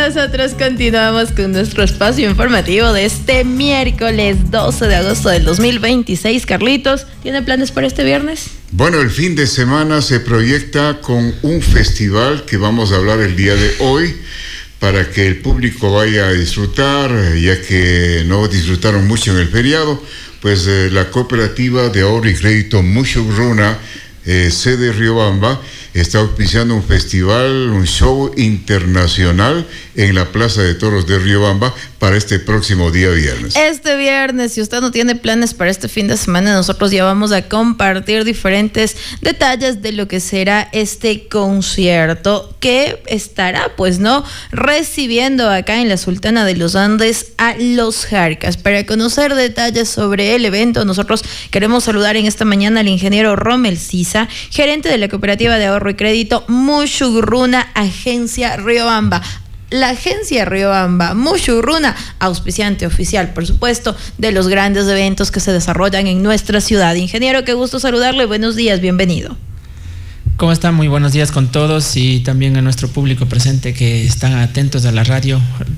nosotros continuamos con nuestro espacio informativo de este miércoles 12 de agosto del 2026. Carlitos, ¿tiene planes para este viernes? Bueno, el fin de semana se proyecta con un festival que vamos a hablar el día de hoy para que el público vaya a disfrutar, ya que no disfrutaron mucho en el feriado. Pues la cooperativa de ahorro y crédito Muxugruna, sede Riobamba, está auspiciando un festival, un show internacional en la Plaza de Toros de Riobamba para este próximo día viernes. Este viernes, si usted no tiene planes para este fin de semana, nosotros ya vamos a compartir diferentes detalles de lo que será este concierto que estará, pues, ¿no?, recibiendo acá en la Sultana de los Andes a los Jarcas. Para conocer detalles sobre el evento, nosotros queremos saludar en esta mañana al ingeniero Rommel Sisa, gerente de la cooperativa de ahorro y crédito Muxugruna, agencia Riobamba. La agencia Riobamba, Muxugruna, auspiciante oficial, por supuesto, de los grandes eventos que se desarrollan en nuestra ciudad. Ingeniero, qué gusto saludarle, buenos días, bienvenido. ¿Cómo están? Muy buenos días con todos y también a nuestro público presente que están atentos a la radio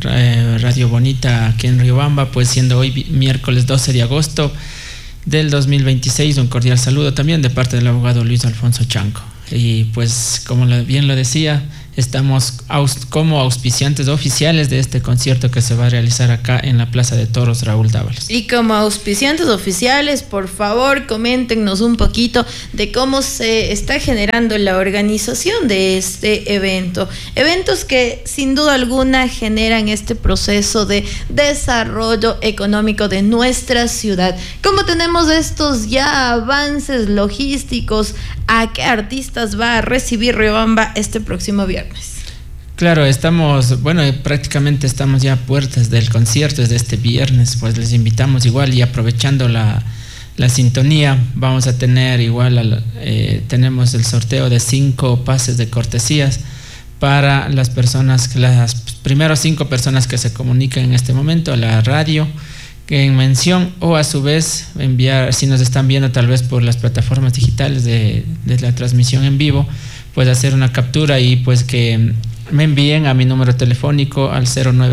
Bonita aquí en Riobamba, pues siendo hoy miércoles 12 de agosto del 2026, un cordial saludo también de parte del abogado Luis Alfonso Chanco. Y pues como bien lo decía, estamos como auspiciantes oficiales de este concierto que se va a realizar acá en la Plaza de Toros Raúl Dávalos. Y como auspiciantes oficiales, por favor, coméntenos un poquito de cómo se está generando la organización de este evento. Eventos que sin duda alguna generan este proceso de desarrollo económico de nuestra ciudad. ¿Cómo tenemos estos ya avances logísticos? ¿A qué artistas va a recibir Riobamba este próximo viernes? Claro, prácticamente estamos ya a puertas del concierto desde este viernes, pues les invitamos igual y aprovechando la sintonía, vamos a tener tenemos el sorteo de 5 pases de cortesías para las primeras 5 personas que se comuniquen en este momento a la radio, que en mención o a su vez enviar, si nos están viendo tal vez por las plataformas digitales de la transmisión en vivo, pues hacer una captura y pues que me envíen a mi número telefónico al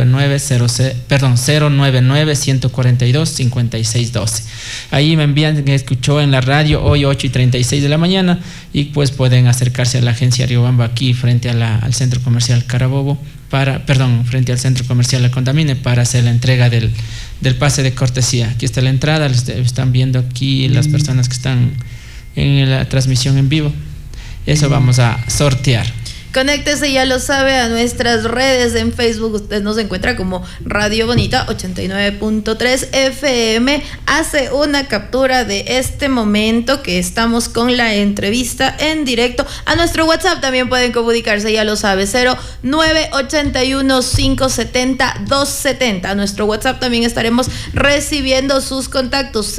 099-142-5612. Ahí me envían que escuchó en la radio hoy 8:36 de la mañana y pues pueden acercarse a la agencia Riobamba aquí frente al centro comercial Carabobo frente al centro comercial La Condamine para hacer la entrega del pase de cortesía. Aquí está la entrada, están viendo aquí las personas que están en la transmisión en vivo. Eso vamos a sortear. Conéctese, ya lo sabe, a nuestras redes. En Facebook usted nos encuentra como Radio Bonita 89.3 FM. Hace una captura de este momento que estamos con la entrevista en directo. A nuestro WhatsApp también pueden comunicarse, ya lo sabe, 0981-570-270. A nuestro WhatsApp también estaremos recibiendo sus contactos,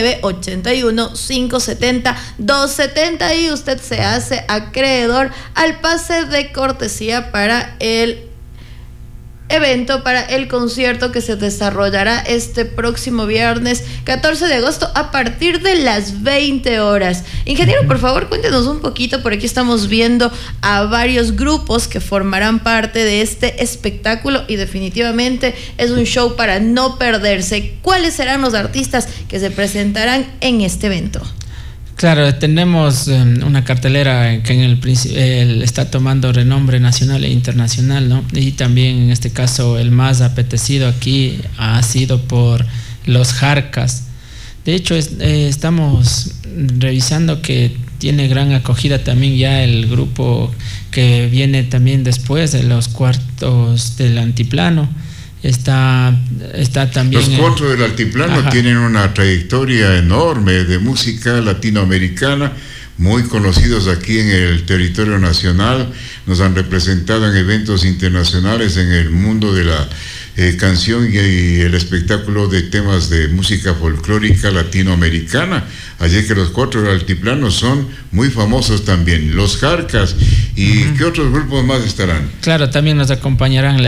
0981-570-270, y usted se hace acreedor al pase de cortesía para el evento, para el concierto que se desarrollará este próximo viernes 14 de agosto a partir de las 20 horas. Ingeniero, por favor, cuéntenos un poquito. Por aquí estamos viendo a varios grupos que formarán parte de este espectáculo y definitivamente es un show para no perderse. ¿Cuáles serán los artistas que se presentarán en este evento? Claro, tenemos una cartelera que está tomando renombre nacional e internacional, ¿no? Y también en este caso el más apetecido aquí ha sido por los Jarcas. De hecho, estamos revisando que tiene gran acogida también ya el grupo que viene también después de los Cuartos del Altiplano. Está también los Cuatro del Altiplano. Tienen una trayectoria enorme de música latinoamericana, muy conocidos aquí en el territorio nacional. Nos han representado en eventos internacionales en el mundo de la canción y el espectáculo de temas de música folclórica latinoamericana. Así que los cuatro del altiplano son muy famosos también. Los Jarcas. ¿Y qué otros grupos más estarán? Claro, también nos acompañarán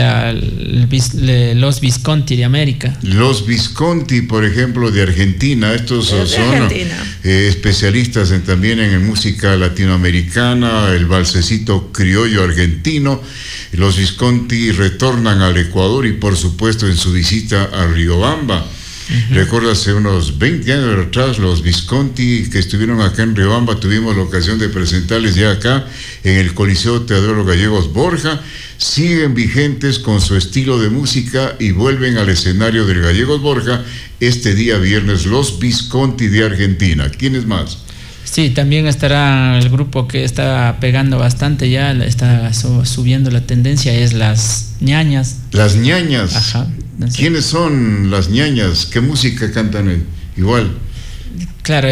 los Visconti de América. Los Visconti, por ejemplo, de Argentina. Estos son especialistas también en música latinoamericana, el valsecito criollo argentino. Los Visconti retornan al Ecuador y, por supuesto, en su visita a Riobamba. Recuerdo hace unos 20 años atrás, los Visconti que estuvieron acá en Riobamba, tuvimos la ocasión de presentarles ya acá en el Coliseo Teodoro Gallegos Borja. Siguen vigentes con su estilo de música y vuelven al escenario del Gallegos Borja este día viernes, los Visconti de Argentina. ¿Quiénes más? Sí, también estará el grupo que está pegando bastante ya, está subiendo la tendencia, es Las Ñañas. Las Ñañas. Ajá. ¿Quiénes son Las Ñañas? ¿Qué música cantan igual? Claro,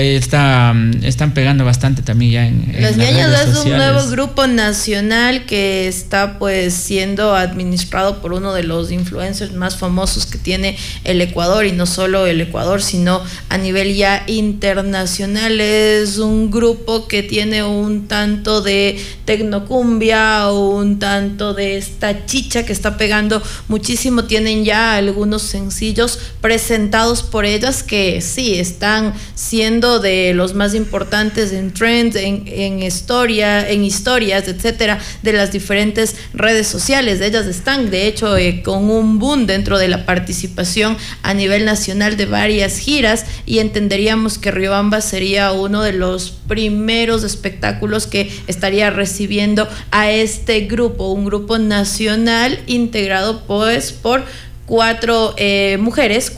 están pegando bastante también ya en Las Ñañas redes es sociales. un nuevo grupo nacional que está pues siendo administrado por uno de los influencers más famosos que tiene el Ecuador, y no solo el Ecuador, sino a nivel ya internacional. Es un grupo que tiene un tanto de tecnocumbia, un tanto de esta chicha que está pegando muchísimo. Tienen ya algunos sencillos presentados por ellas que sí están siendo de los más importantes en trends, en historias, etcétera, de las diferentes redes sociales. Ellas están, de hecho, con un boom dentro de la participación a nivel nacional de varias giras, y entenderíamos que Riobamba sería uno de los primeros espectáculos que estaría recibiendo a este grupo, un grupo nacional integrado pues por cuatro mujeres,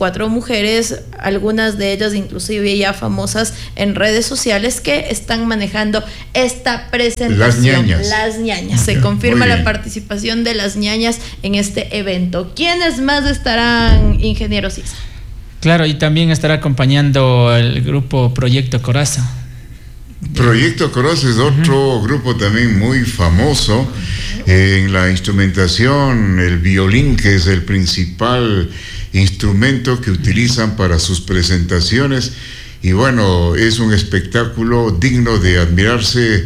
algunas de ellas inclusive ya famosas en redes sociales, que están manejando esta presentación. Las Ñañas. Se confirma la participación de Las Ñañas en este evento. ¿Quiénes más estarán, ingeniero Cisa? Claro, y también estará acompañando el grupo Proyecto Coraza. Proyecto Coraza es otro grupo también muy famoso en la instrumentación, el violín, que es el principal instrumento que utilizan para sus presentaciones, y bueno, es un espectáculo digno de admirarse,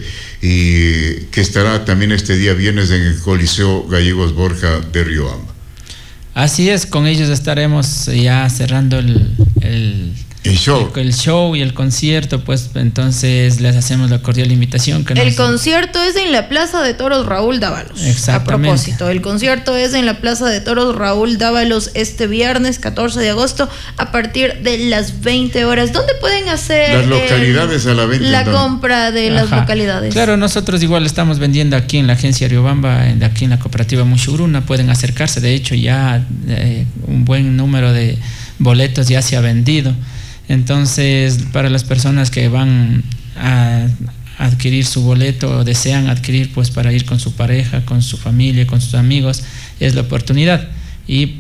y que estará también este día viernes en el Coliseo Gallegos Borja de Riobamba. Así es, con ellos estaremos ya cerrando el show y el concierto, pues entonces les hacemos la cordial invitación. El concierto es en la Plaza de Toros Raúl Dávalos. Exactamente. A propósito, el concierto es en la Plaza de Toros Raúl Dávalos este viernes 14 de agosto a partir de las 20 horas. ¿Dónde pueden hacer las localidades a la venta? La compra de las localidades. Claro, nosotros igual estamos vendiendo aquí en la agencia Riobamba, aquí en la cooperativa Mushugruna. Pueden acercarse, de hecho ya un buen número de boletos ya se ha vendido. Entonces, para las personas que van a adquirir su boleto o desean adquirir pues para ir con su pareja, con su familia, con sus amigos, es la oportunidad. Y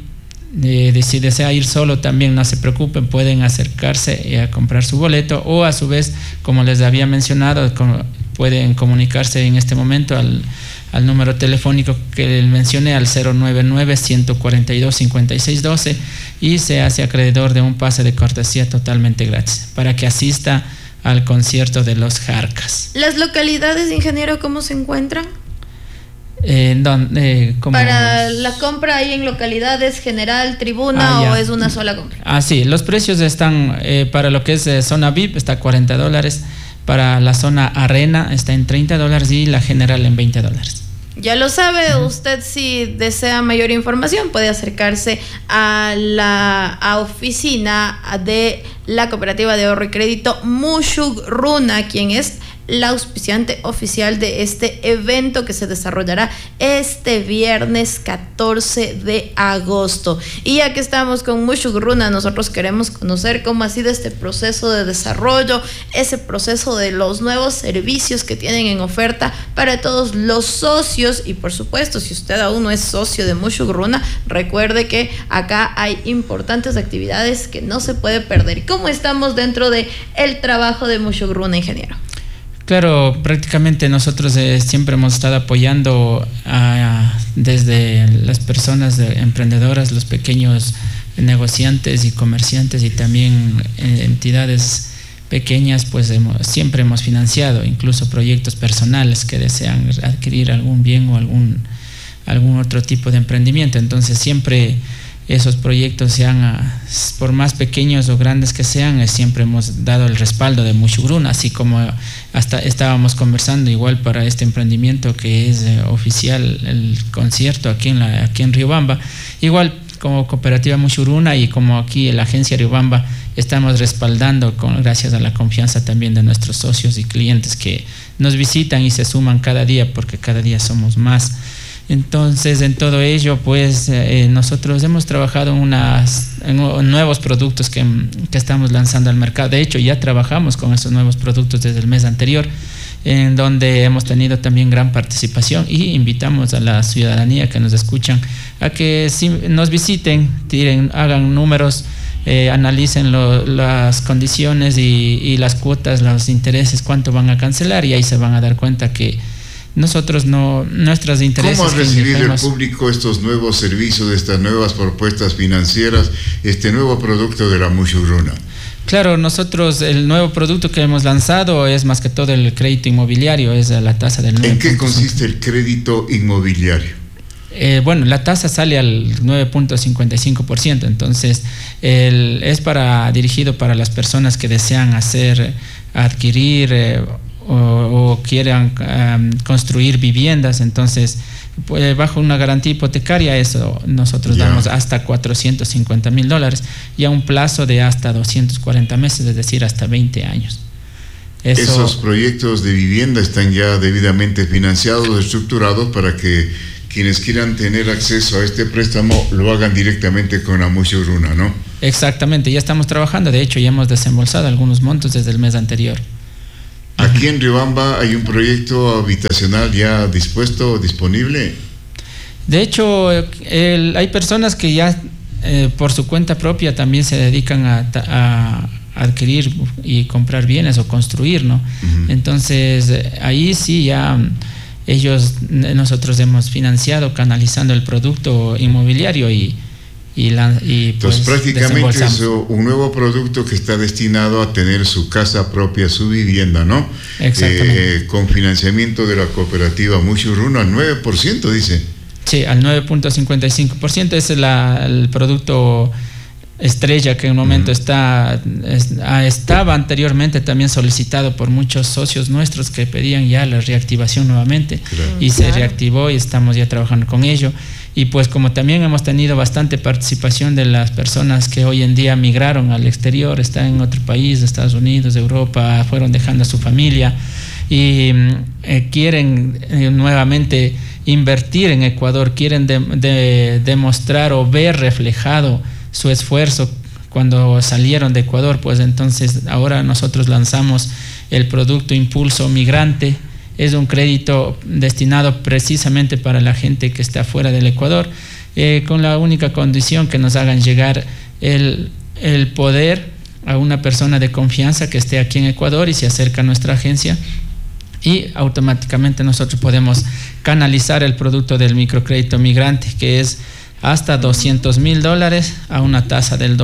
si desea ir solo también, no se preocupen, pueden acercarse a comprar su boleto, o a su vez, como les había mencionado, pueden comunicarse en este momento al número telefónico que les mencioné, al 099-142-5612, y se hace acreedor de un pase de cortesía totalmente gratis para que asista al concierto de los Jarcas. ¿Las localidades, ingeniero, cómo se encuentran? Para la compra ahí en localidades, general, tribuna, o es una sola compra. Sí, los precios están para lo que es zona VIP está $40, para la zona arena está en $30 y la general en $20. Ya lo sabe, usted si desea mayor información puede acercarse a la oficina de la Cooperativa de Ahorro y Crédito Mushugruna, quien es la auspiciante oficial de este evento que se desarrollará este viernes 14 de agosto. Y ya que estamos con Mushugruna, nosotros queremos conocer cómo ha sido este proceso de desarrollo, ese proceso de los nuevos servicios que tienen en oferta para todos los socios. Y por supuesto, si usted aún no es socio de Mushugruna, recuerde que acá hay importantes actividades que no se puede perder. ¿Cómo estamos dentro de el trabajo de Mushugruna, ingeniero? Claro, prácticamente nosotros siempre hemos estado apoyando a desde las personas emprendedoras, los pequeños negociantes y comerciantes y también entidades pequeñas, pues siempre hemos financiado incluso proyectos personales que desean adquirir algún bien o algún otro tipo de emprendimiento. Entonces siempre esos proyectos, sean por más pequeños o grandes que sean, siempre hemos dado el respaldo de Mushugruna, así como hasta estábamos conversando igual para este emprendimiento que es oficial, el concierto aquí en Riobamba, igual como Cooperativa Mushugruna y como aquí en la agencia Riobamba estamos respaldando gracias a la confianza también de nuestros socios y clientes que nos visitan y se suman cada día, porque cada día somos más. Entonces, en todo ello, pues nosotros hemos trabajado en nuevos productos que estamos lanzando al mercado. De hecho, ya trabajamos con esos nuevos productos desde el mes anterior, en donde hemos tenido también gran participación, y invitamos a la ciudadanía que nos escuchan a que nos visiten, hagan números, analicen las condiciones y las cuotas, los intereses, cuánto van a cancelar, y ahí se van a dar cuenta que nosotros nuestros intereses. ¿Cómo ha recibido el público estos nuevos servicios, estas nuevas propuestas financieras, este nuevo producto de la Mushugruna? Claro, nosotros el nuevo producto que hemos lanzado es más que todo el crédito inmobiliario, es la tasa del 9%. ¿En qué consiste el crédito inmobiliario? Bueno, la tasa sale al 9.55%, entonces es dirigido para las personas que desean adquirir o quieran construir viviendas. Entonces, pues, bajo una garantía hipotecaria, eso nosotros damos hasta $450,000 y a un plazo de hasta 240 meses, es decir, hasta 20 años. Esos proyectos de vivienda están ya debidamente financiados, estructurados, para que quienes quieran tener acceso a este préstamo lo hagan directamente con la Mushugruna, ¿no? Exactamente, ya estamos trabajando. De hecho, ya hemos desembolsado algunos montos desde el mes anterior. Aquí en Riobamba hay un proyecto habitacional ya dispuesto, disponible. De hecho, hay personas que ya por su cuenta propia también se dedican a adquirir y comprar bienes o construir, ¿no? Uh-huh. Entonces, ahí sí ya nosotros hemos financiado, canalizando el producto inmobiliario y entonces prácticamente es un nuevo producto que está destinado a tener su casa propia, su vivienda, ¿no? Exactamente. Con financiamiento de la cooperativa Mushugruna al 9%, dice. Sí, al 9.55%. Ese es el producto estrella que en un momento estaba anteriormente también solicitado por muchos socios nuestros que pedían ya la reactivación nuevamente. Claro. Y se reactivó y estamos ya trabajando con ello. Y pues como también hemos tenido bastante participación de las personas que hoy en día migraron al exterior, están en otro país, Estados Unidos, Europa, fueron dejando a su familia y quieren nuevamente invertir en Ecuador, quieren demostrar o ver reflejado su esfuerzo cuando salieron de Ecuador, pues entonces ahora nosotros lanzamos el producto Impulso Migrante. Es un crédito destinado precisamente para la gente que está fuera del Ecuador, con la única condición que nos hagan llegar el poder a una persona de confianza que esté aquí en Ecuador y se acerca a nuestra agencia, y automáticamente nosotros podemos canalizar el producto del microcrédito migrante, que es hasta $200,000 a una tasa del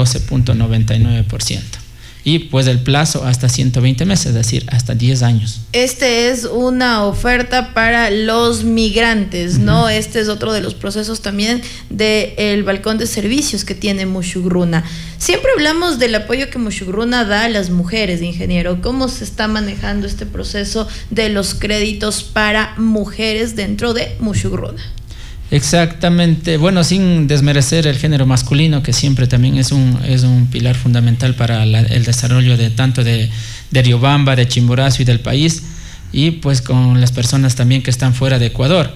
12.99%. Y pues el plazo hasta 120 meses, es decir, hasta 10 años. Este es una oferta para los migrantes, ¿no? Este es otro de los procesos también del balcón de servicios que tiene Mushugruna. Siempre hablamos del apoyo que Mushugruna da a las mujeres, ingeniero. ¿Cómo se está manejando este proceso de los créditos para mujeres dentro de Mushugruna? Exactamente, bueno, sin desmerecer el género masculino, que siempre también es un pilar fundamental para el desarrollo tanto de Riobamba, de Chimborazo y del país, y pues con las personas también que están fuera de Ecuador.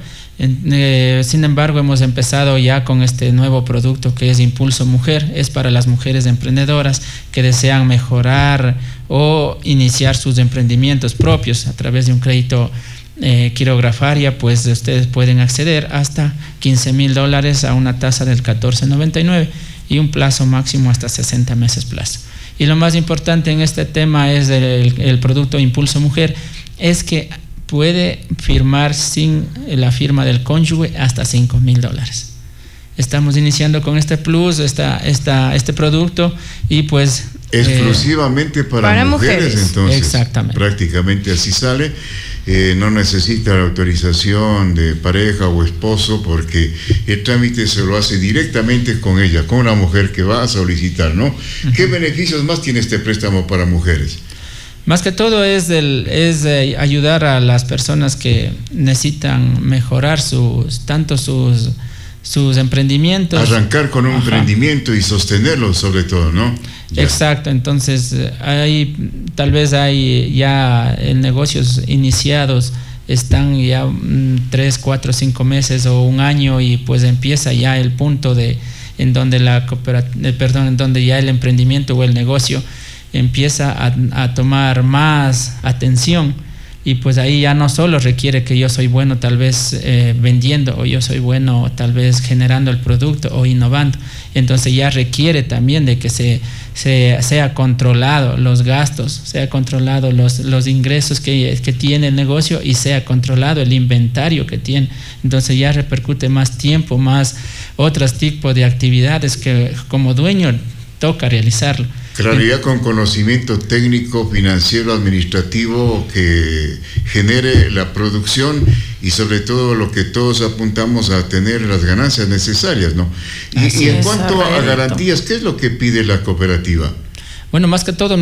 Sin embargo, hemos empezado ya con este nuevo producto que es Impulso Mujer. Es para las mujeres emprendedoras que desean mejorar o iniciar sus emprendimientos propios a través de un crédito quirografaria. Pues ustedes pueden acceder hasta $15,000 a una tasa del 14.99 y un plazo máximo hasta 60 meses plazo. Y lo más importante en este tema es el producto Impulso Mujer, es que puede firmar sin la firma del cónyuge hasta $5,000. Estamos iniciando con este plus, este producto, y pues exclusivamente para mujeres, entonces. Exactamente. Prácticamente así sale. No necesita la autorización de pareja o esposo, porque el trámite se lo hace directamente con ella, con la mujer que va a solicitar, ¿no? ¿Qué beneficios más tiene este préstamo para mujeres? Más que todo es ayudar a las personas que necesitan mejorar sus emprendimientos. Arrancar con un emprendimiento y sostenerlo sobre todo, ¿no? Ya. Exacto, entonces tal vez hay ya negocios iniciados, están ya 3, 4, 5 meses o un año, y pues empieza ya el punto en donde en donde ya el emprendimiento o el negocio empieza a tomar más atención, y pues ahí ya no solo requiere que yo soy bueno tal vez vendiendo, o yo soy bueno tal vez generando el producto o innovando. Entonces ya requiere también de que sea controlado los gastos, sea controlado los ingresos que tiene el negocio, y sea controlado el inventario que tiene. Entonces ya repercute más tiempo, más otros tipos de actividades que como dueño toca realizarlo. Claro, ya con conocimiento técnico, financiero, administrativo, que genere la producción, y sobre todo lo que todos apuntamos a tener las ganancias necesarias, ¿no? Y en cuanto a garantías, ¿qué es lo que pide la cooperativa? Bueno, más que todo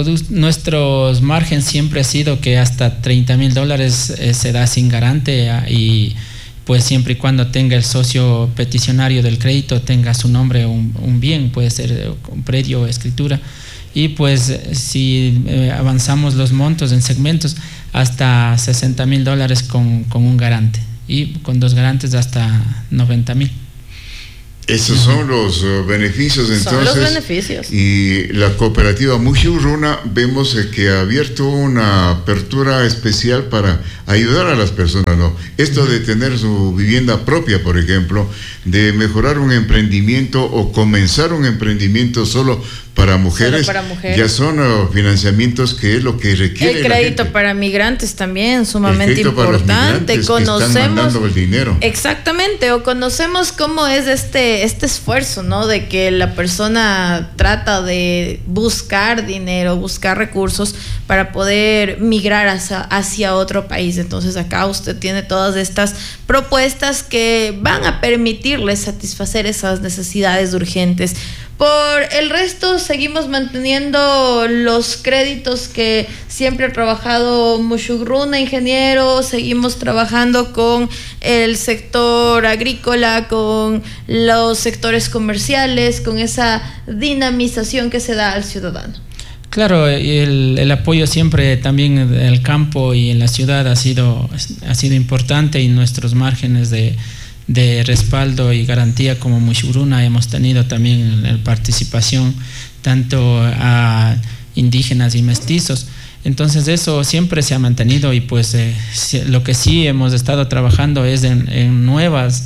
nuestros márgenes siempre ha sido que hasta $30,000 se da sin garante, y pues siempre y cuando tenga el socio peticionario del crédito, tenga su nombre un bien, puede ser un predio o escritura, y pues si avanzamos los montos en segmentos, hasta $60,000 con un garante, y con 2 garantes hasta $90,000. Esos son los beneficios, entonces. Son los beneficios. Y la cooperativa Muxuruna, vemos que ha abierto una apertura especial para ayudar a las personas, ¿no? Esto de tener su vivienda propia, por ejemplo, de mejorar un emprendimiento o comenzar un emprendimiento solo para mujeres, ya son financiamientos que es lo que requiere el crédito para migrantes también, sumamente importante. Conocemos que están mandando el dinero. Exactamente, o conocemos cómo es este esfuerzo, ¿no? De que la persona trata de buscar dinero, buscar recursos para poder migrar hacia otro país. Entonces acá usted tiene todas estas propuestas que van a permitirle satisfacer esas necesidades urgentes. Por el resto, seguimos manteniendo los créditos que siempre ha trabajado Muxuruna Ingeniero. Seguimos trabajando con el sector agrícola, con los sectores comerciales, con esa dinamización que se da al ciudadano. Claro, el apoyo siempre también en el campo y en la ciudad ha sido importante, y nuestros márgenes de respaldo y garantía como Muxuruna hemos tenido también en participación tanto a indígenas y mestizos. Entonces eso siempre se ha mantenido, y pues lo que sí hemos estado trabajando es en nuevas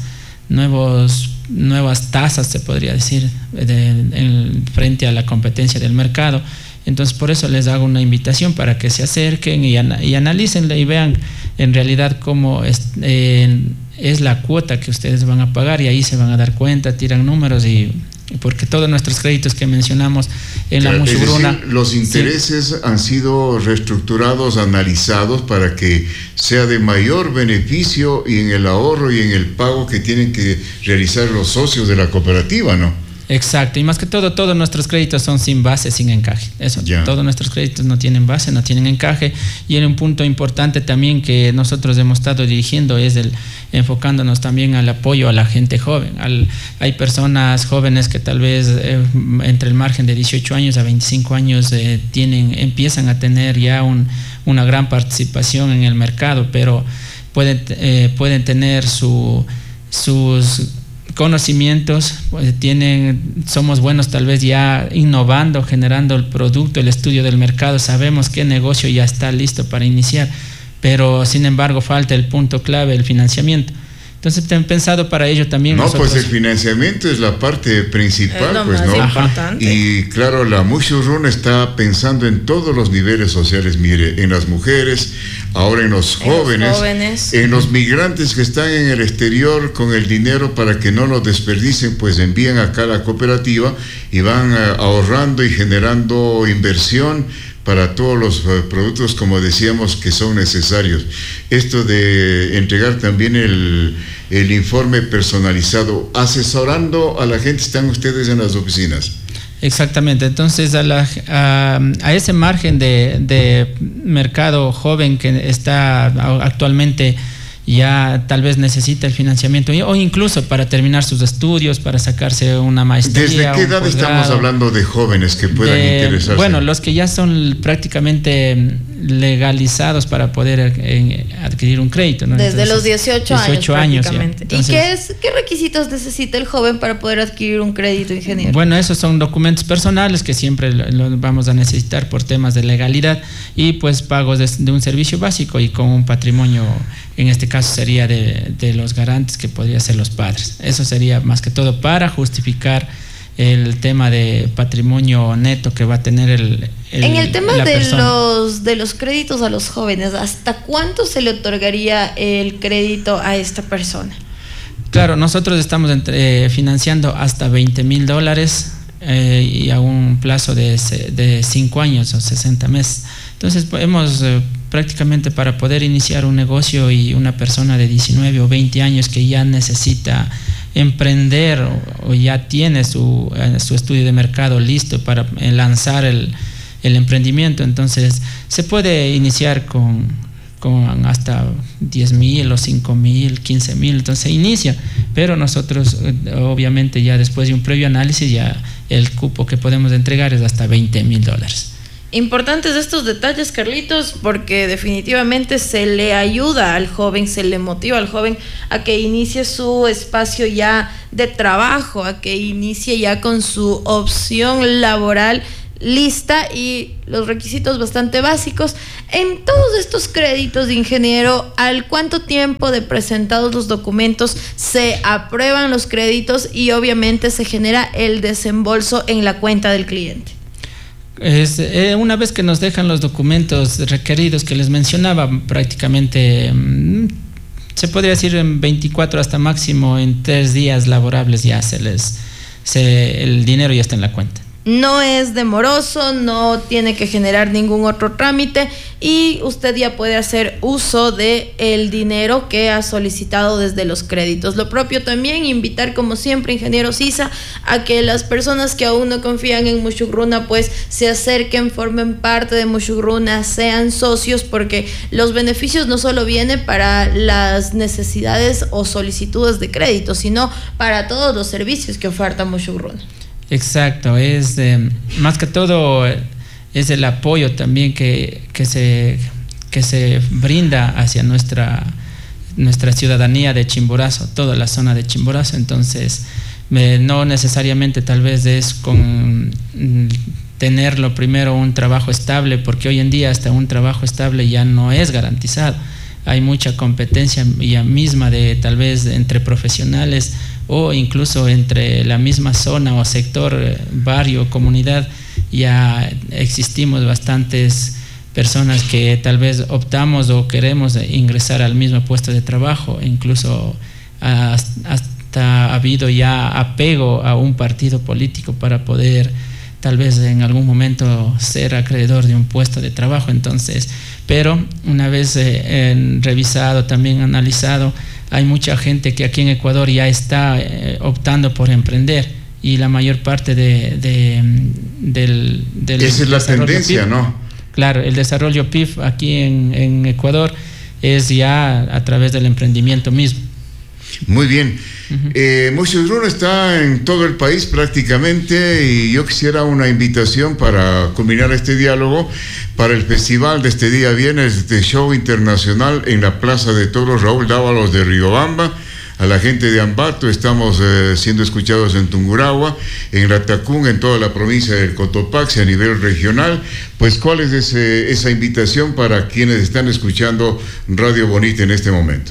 tasas, se podría decir, frente a la competencia del mercado. Entonces por eso les hago una invitación para que se acerquen y analícenla y vean en realidad cómo es la cuota que ustedes van a pagar, y ahí se van a dar cuenta, tiran números, y porque todos nuestros créditos que mencionamos en la Muxuruna, es decir, los intereses han sido reestructurados, analizados para que sea de mayor beneficio, y en el ahorro y en el pago que tienen que realizar los socios de la cooperativa, ¿no? Exacto, y más que todo, todos nuestros créditos son sin base, sin encaje. Eso, todos nuestros créditos no tienen base, no tienen encaje. Y en un punto importante también que nosotros hemos estado dirigiendo es enfocándonos también al apoyo a la gente joven. Hay personas jóvenes que tal vez entre el margen de 18 años a 25 años empiezan a tener ya una gran participación en el mercado, pero pueden tener sus conocimientos, somos buenos tal vez ya innovando, generando el producto, el estudio del mercado, sabemos qué negocio ya está listo para iniciar, pero sin embargo falta el punto clave, el financiamiento. Entonces te han pensado para ello también. No, pues el financiamiento es la parte principal, pues, ¿no? Importante. Y claro, la Muxuruna está pensando en todos los niveles sociales. Mire, en las mujeres, ahora en los jóvenes, en los migrantes que están en el exterior con el dinero para que no lo desperdicien, pues envían acá a la cooperativa y van ahorrando y generando inversión para todos los productos, como decíamos, que son necesarios. Esto de entregar también el informe personalizado, asesorando a la gente, están ustedes en las oficinas. Exactamente, entonces a ese margen de mercado joven que está actualmente ya tal vez necesita el financiamiento o incluso para terminar sus estudios, para sacarse una maestría. ¿Desde qué edad estamos hablando de jóvenes que puedan interesarse? Bueno, los que ya son prácticamente legalizados para poder adquirir un crédito, ¿no? Desde los 18 años prácticamente. Entonces, ¿Y qué requisitos necesita el joven para poder adquirir un crédito, ingeniero? Bueno, esos son documentos personales que siempre los vamos a necesitar por temas de legalidad y pues pagos de un servicio básico y con un patrimonio, en este caso sería de los garantes, que podría ser los padres. Eso sería más que todo para justificar el tema de patrimonio neto que va a tener en el tema de los créditos a los jóvenes, ¿hasta cuánto se le otorgaría el crédito a esta persona? Claro, nosotros estamos financiando hasta $20,000 y a un plazo de 5 años o 60 meses. Entonces hemos prácticamente, para poder iniciar un negocio, y una persona de 19 o 20 años que ya necesita emprender o ya tiene su estudio de mercado listo para lanzar el emprendimiento, entonces se puede iniciar con hasta 10,000 o 5,000, 15,000, entonces se inicia, pero nosotros obviamente ya después de un previo análisis ya el cupo que podemos entregar es hasta $20,000. Importantes estos detalles, Carlitos, porque definitivamente se le ayuda al joven, se le motiva al joven a que inicie su espacio ya de trabajo, a que inicie ya con su opción laboral lista y los requisitos bastante básicos. En todos estos créditos, de ingeniero, ¿al cuánto tiempo de presentados los documentos se aprueban los créditos y obviamente se genera el desembolso en la cuenta del cliente? Una vez que nos dejan los documentos requeridos que les mencionaba, prácticamente se podría decir en 24 hasta máximo en 3 días laborables ya el dinero ya está en la cuenta. No es demoroso, no tiene que generar ningún otro trámite y usted ya puede hacer uso de el dinero que ha solicitado desde los créditos. Lo propio también, invitar como siempre, ingeniero Sisa, a que las personas que aún no confían en Muchugruna pues se acerquen, formen parte de Muchugruna, sean socios, porque los beneficios no solo vienen para las necesidades o solicitudes de crédito, sino para todos los servicios que oferta Muchugruna. Exacto, es más que todo es el apoyo también que se brinda hacia nuestra ciudadanía de Chimborazo, toda la zona de Chimborazo. Entonces no necesariamente tal vez es con tenerlo primero un trabajo estable, porque hoy en día hasta un trabajo estable ya no es garantizado. Hay mucha competencia ya misma de tal vez entre profesionales o incluso entre la misma zona o sector, barrio, comunidad. Ya existimos bastantes personas que tal vez optamos o queremos ingresar al mismo puesto de trabajo, incluso hasta ha habido ya apego a un partido político para poder tal vez en algún momento ser acreedor de un puesto de trabajo. Entonces, pero una vez revisado, también analizado, hay mucha gente que aquí en Ecuador ya está optando por emprender, y la mayor parte del esa es la tendencia, PIB, ¿no? Claro, el desarrollo PIB aquí en Ecuador es ya a través del emprendimiento mismo. Muy bien. Muchugruna está en todo el país prácticamente, y yo quisiera una invitación para culminar este diálogo para el festival de este día viernes, de show internacional en la Plaza de Toros Raúl Dávalos de Riobamba. A la gente de Ambato, estamos siendo escuchados en Tungurahua, en Latacún, en toda la provincia del Cotopaxi a nivel regional. Pues, ¿cuál es esa invitación para quienes están escuchando Radio Bonita en este momento?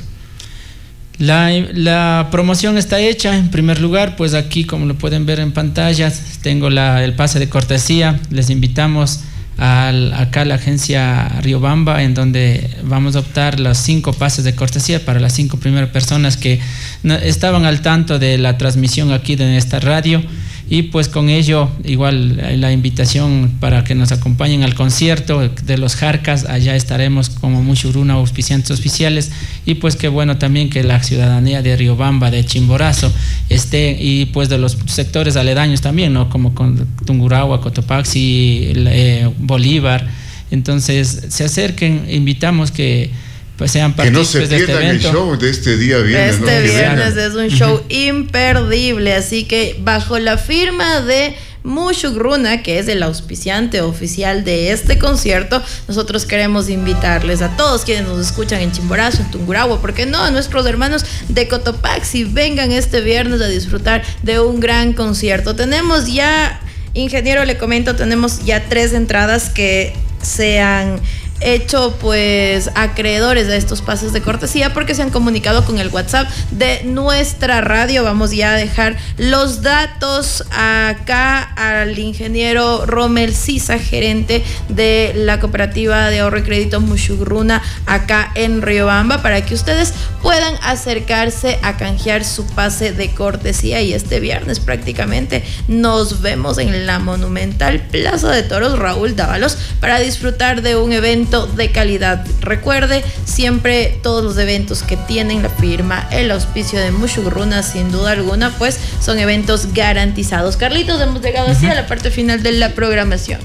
La promoción está hecha. En primer lugar, pues aquí, como lo pueden ver en pantalla, tengo el pase de cortesía. Les invitamos acá a la agencia Riobamba, en donde vamos a optar los 5 pases de cortesía para las 5 primeras personas que estaban al tanto de la transmisión aquí de esta radio. Y pues con ello igual la invitación para que nos acompañen al concierto de los Jarcas. Allá estaremos como Mushuruna, auspiciantes oficiales, y pues qué bueno también que la ciudadanía de Riobamba, de Chimborazo esté, y pues de los sectores aledaños también, ¿no? Como con Tungurahua, Cotopaxi, Bolívar. Entonces se acerquen, invitamos que pues sean partícipes que no se pierdan el show de este día viernes. Este viernes es un show imperdible, así que bajo la firma de Mushugruna, que es el auspiciante oficial de este concierto, nosotros queremos invitarles a todos quienes nos escuchan en Chimborazo, en Tungurahua, ¿por qué no? A nuestros hermanos de Cotopaxi, vengan este viernes a disfrutar de un gran concierto. Tenemos ya, ingeniero, le comento, tenemos ya 3 entradas que se han hecho pues acreedores a estos pases de cortesía porque se han comunicado con el WhatsApp de nuestra radio. Vamos ya a dejar los datos acá al ingeniero Rommel Sisa, gerente de la cooperativa de ahorro y crédito Mushugruna acá en Riobamba, para que ustedes puedan acercarse a canjear su pase de cortesía. Y este viernes prácticamente nos vemos en la monumental Plaza de Toros Raúl Dávalos para disfrutar de un evento de calidad. Recuerde, siempre todos los eventos que tienen la firma, el auspicio de Mushugruna, sin duda alguna, pues son eventos garantizados. Carlitos, hemos llegado así a la parte final de la programación.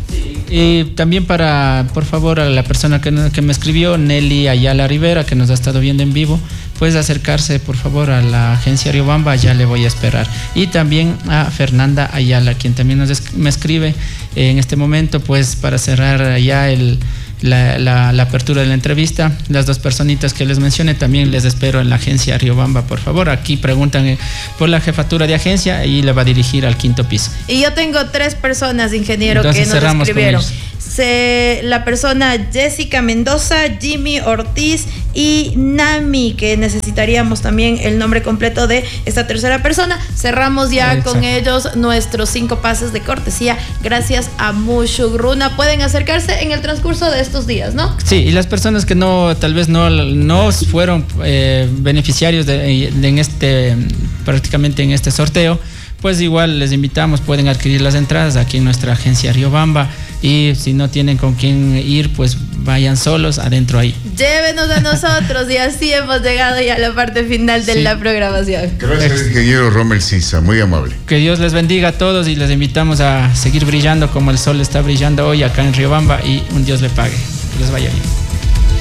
Y también por favor, a la persona que me escribió, Nelly Ayala Rivera, que nos ha estado viendo en vivo, pues acercarse por favor a la agencia Riobamba, ya le voy a esperar. Y también a Fernanda Ayala, quien también me escribe en este momento, pues para cerrar ya la apertura de la entrevista. Las 2 personitas que les mencioné también les espero en la agencia Riobamba, por favor. Aquí preguntan por la jefatura de agencia y le va a dirigir al 5º piso. Y yo tengo 3 personas, ingeniero, entonces, que nos escribieron. La persona Jessica Mendoza, Jimmy Ortiz y Nami, que necesitaríamos también el nombre completo de esta tercera persona. Cerramos ya Exacto. con ellos nuestros 5 pases de cortesía gracias a Mushugruna. Pueden acercarse en el transcurso de estos días, ¿no? Sí, y las personas que tal vez no fueron beneficiarios prácticamente en este sorteo, pues igual les invitamos, pueden adquirir las entradas aquí en nuestra agencia Riobamba, y si no tienen con quién ir, pues vayan solos adentro ahí. Llévenos a nosotros, y así hemos llegado ya a la parte final de la programación. Gracias, ingeniero Rommel Sisa, muy amable. Que Dios les bendiga a todos y les invitamos a seguir brillando como el sol está brillando hoy acá en Riobamba, y un Dios le pague. Que les vaya bien.